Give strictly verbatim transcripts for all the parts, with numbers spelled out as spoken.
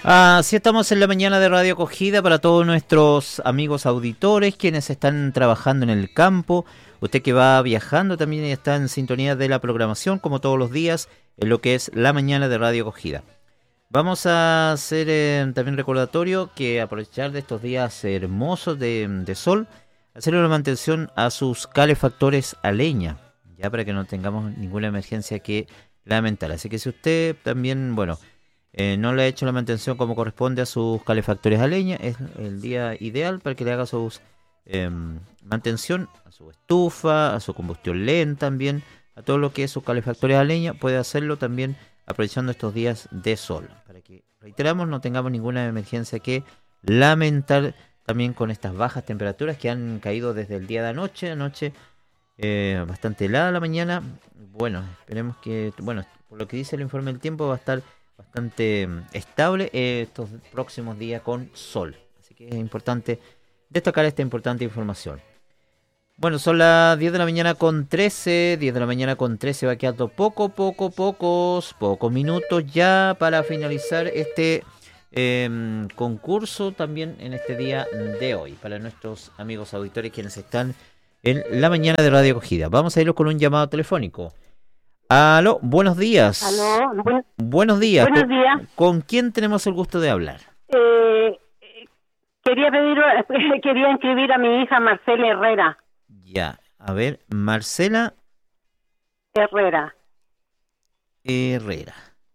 Así estamos en la mañana de Radio Acogida para todos nuestros amigos auditores, quienes están trabajando en el campo, usted que va viajando también está en sintonía de la programación, como todos los días, en lo que es la mañana de Radio Acogida. Vamos a hacer eh, también recordatorio que aprovechar de estos días hermosos de, de sol, hacerle una mantención a sus calefactores a leña, ya para que no tengamos ninguna emergencia que lamentar. Así que si usted también, bueno... Eh, no le ha hecho la mantención como corresponde a sus calefactores a leña, es el día ideal para que le haga su eh, mantención a su estufa, a su combustión lenta también, a todo lo que es sus calefactores a leña. Puede hacerlo también aprovechando estos días de sol, para que, reiteramos, no tengamos ninguna emergencia que lamentar también con estas bajas temperaturas que han caído desde el día de anoche, anoche eh, bastante helada la mañana. Bueno, esperemos que, bueno, por lo que dice el informe del tiempo va a estar bastante estable eh, estos próximos días con sol. Así que es importante destacar esta importante información. Bueno, son las diez de la mañana con trece, diez de la mañana con trece, va quedando poco, poco, pocos, pocos minutos ya para finalizar este eh, concurso también en este día de hoy, para nuestros amigos auditores quienes están en la mañana de Radio Acogida. Vamos a irlos con un llamado telefónico. Aló, buenos días. Aló, buen, buenos días. Buenos ¿Con, días. ¿Con quién tenemos el gusto de hablar? Eh, quería pedir, quería inscribir a mi hija Marcela Herrera. Ya, a ver, Marcela Herrera. Herrera.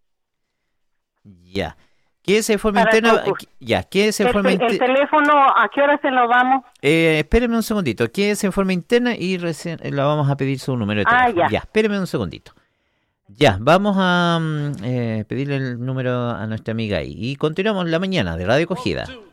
Ya. ¿Qué es de forma interna? Ya, ¿qué es de forma interna? El teléfono, ¿a qué hora se lo damos? Eh, espéreme un segundito. ¿Qué es en forma interna? Y recién le vamos a pedir su número de teléfono. Ah, ya. Ya, espéreme un segundito. Ya, vamos a eh, pedirle el número a nuestra amiga ahí. Y continuamos la mañana de Radio Acogida.